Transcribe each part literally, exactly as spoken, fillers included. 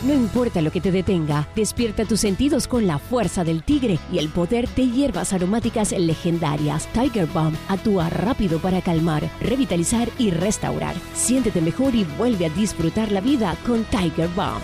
No importa lo que te detenga, despierta tus sentidos con la fuerza del tigre y el poder de hierbas aromáticas legendarias. Tiger Balm actúa rápido para calmar, revitalizar y restaurar. Siéntete mejor y vuelve a disfrutar la vida con Tiger Balm.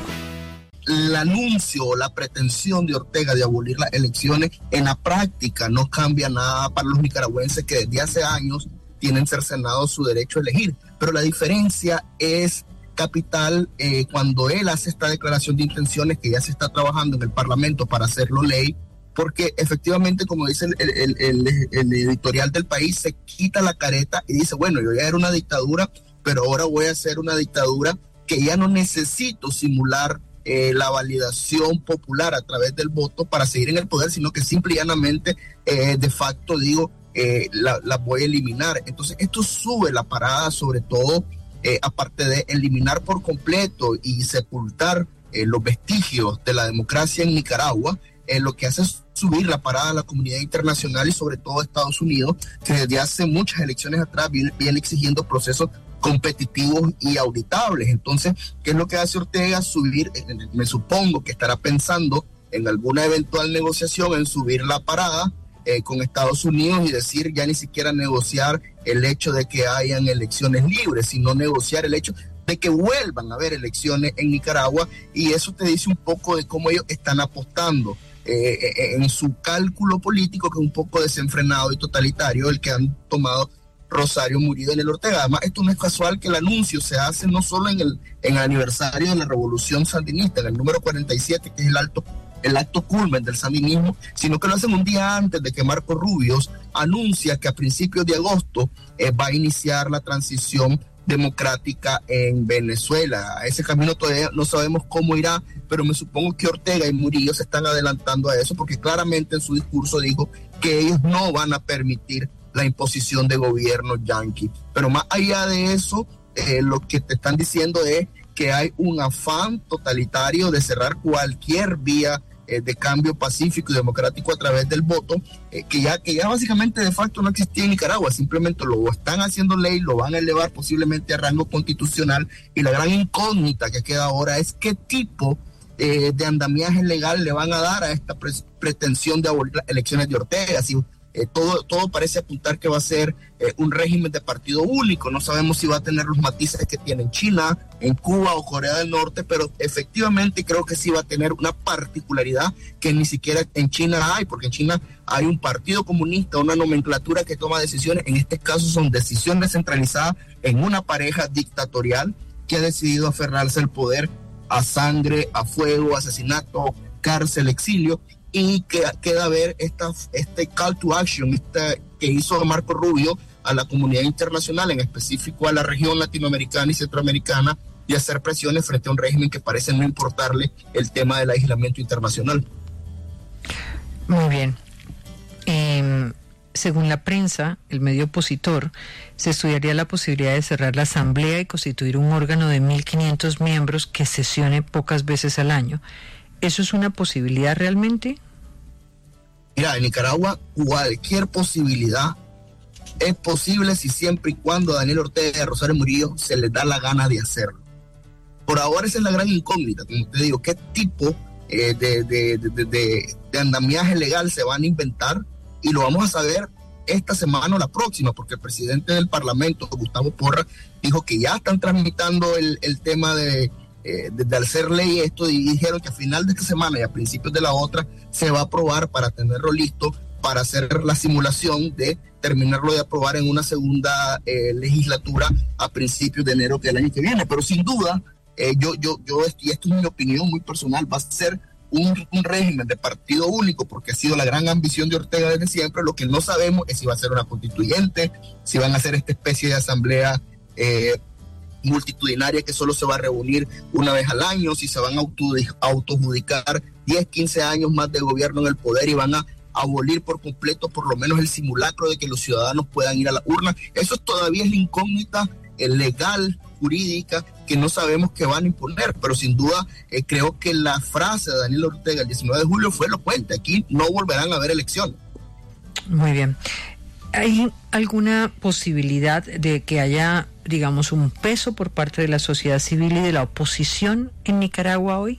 El anuncio o la pretensión de Ortega de abolir las elecciones en la práctica no cambia nada para los nicaragüenses que desde hace años tienen cercenado su derecho a elegir. Pero la diferencia es capital eh, cuando él hace esta declaración de intenciones que ya se está trabajando en el Parlamento para hacerlo ley, porque efectivamente, como dice el, el, el, el editorial del País, se quita la careta y dice, bueno, yo ya era una dictadura, pero ahora voy a hacer una dictadura que ya no necesito simular Eh, la validación popular a través del voto para seguir en el poder, sino que simple y llanamente eh, de facto digo, eh, la, la voy a eliminar. Entonces esto sube la parada, sobre todo eh, aparte de eliminar por completo y sepultar eh, los vestigios de la democracia en Nicaragua, eh, lo que hace es subir la parada a la comunidad internacional y sobre todo a Estados Unidos, que desde hace muchas elecciones atrás viene, viene exigiendo procesos competitivos y auditables. Entonces, ¿qué es lo que hace Ortega? Subir, me supongo que estará pensando en alguna eventual negociación, en subir la parada eh, con Estados Unidos y decir ya ni siquiera negociar el hecho de que hayan elecciones libres, sino negociar el hecho de que vuelvan a haber elecciones en Nicaragua, y eso te dice un poco de cómo ellos están apostando eh, en su cálculo político, que es un poco desenfrenado y totalitario, el que han tomado Rosario Murillo y Daniel Ortega. Además, esto no es casual que el anuncio se hace no solo en el, en el aniversario de la Revolución Sandinista, en el número cuarenta y siete, que es el, alto, el acto culmen del sandinismo, sino que lo hacen un día antes de que Marco Rubio anuncia que a principios de agosto eh, va a iniciar la transición democrática en Venezuela. A ese camino todavía no sabemos cómo irá, pero me supongo que Ortega y Murillo se están adelantando a eso, porque claramente en su discurso dijo que ellos no van a permitir la imposición de gobierno yanqui. Pero más allá de eso, eh, lo que te están diciendo es que hay un afán totalitario de cerrar cualquier vía eh, de cambio pacífico y democrático a través del voto, eh, que, ya, que ya básicamente de facto no existía en Nicaragua. Simplemente lo están haciendo ley, lo van a elevar posiblemente a rango constitucional, y la gran incógnita que queda ahora es qué tipo eh, de andamiaje legal le van a dar a esta pre- pretensión de abolir las elecciones de Ortega. Si Eh, todo, todo parece apuntar que va a ser eh, un régimen de partido único. No sabemos si va a tener los matices que tiene en China, en Cuba o Corea del Norte, pero efectivamente creo que sí va a tener una particularidad que ni siquiera en China hay, porque en China hay un partido comunista, una nomenclatura que toma decisiones. En este caso son decisiones centralizadas en una pareja dictatorial que ha decidido aferrarse al poder a sangre, a fuego, asesinato, cárcel, exilio. Y que, queda ver esta, este call to action este, que hizo Marco Rubio a la comunidad internacional, en específico a la región latinoamericana y centroamericana, y hacer presiones frente a un régimen que parece no importarle el tema del aislamiento internacional. Muy bien. Eh, según la prensa, el medio opositor, se estudiaría la posibilidad de cerrar la asamblea y constituir un órgano de mil quinientos miembros que sesione pocas veces al año. ¿Eso es una posibilidad realmente? Mira, en Nicaragua cualquier posibilidad es posible si siempre y cuando a Daniel Ortega y a Rosario Murillo se les da la gana de hacerlo. Por ahora esa es la gran incógnita, como te digo, qué tipo eh, de, de, de, de, de andamiaje legal se van a inventar, y lo vamos a saber esta semana o la próxima, porque el presidente del Parlamento, Gustavo Porras, dijo que ya están tramitando el, el tema de Eh, desde al ser ley esto, y dijeron que a final de esta semana y a principios de la otra se va a aprobar para tenerlo listo para hacer la simulación de terminarlo de aprobar en una segunda eh, legislatura a principios de enero del año que viene. Pero sin duda, eh, yo, yo, yo, y esto es mi opinión muy personal, va a ser un, un régimen de partido único, porque ha sido la gran ambición de Ortega desde siempre. Lo que no sabemos es si va a ser una constituyente, si van a hacer esta especie de asamblea eh, multitudinaria que solo se va a reunir una vez al año, si se van a autojudicar diez, quince años más de gobierno en el poder y van a abolir por completo por lo menos el simulacro de que los ciudadanos puedan ir a la urna. Eso todavía es la incógnita legal, jurídica, que no sabemos qué van a imponer, pero sin duda eh, creo que la frase de Daniel Ortega el diecinueve de julio fue elocuente: aquí no volverán a haber elecciones. Muy bien. ¿Hay alguna posibilidad de que haya, digamos, un peso por parte de la sociedad civil y de la oposición en Nicaragua hoy?